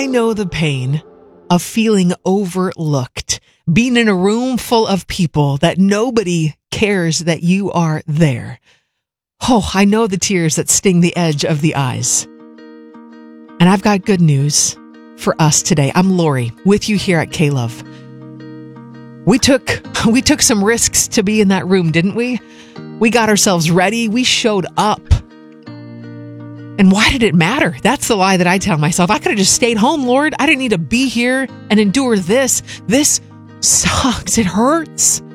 I know the pain of feeling overlooked, being in a room full of people that nobody cares that you are there. Oh, I know the tears that sting the edge of the eyes. And I've got good news for us today. I'm Lori with you here at K-Love. We took some risks to be in that room, didn't we? We got ourselves ready. We showed up. And why did it matter? That's the lie that I tell myself. I could have just stayed home, Lord. I didn't need to be here and endure this. This sucks. It hurts.